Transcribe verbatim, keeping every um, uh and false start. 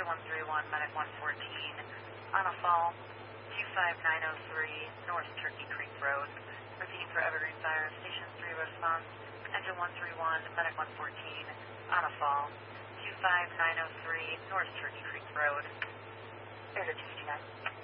Engine one three one, Medic one fourteen, on a fall, two five nine oh three, North Turkey Creek Road. Repeating for Evergreen Fire, Station three response, Engine one three one, Medic one fourteen, on a fall, two five nine oh three, North Turkey Creek Road. Air two fifty-nine.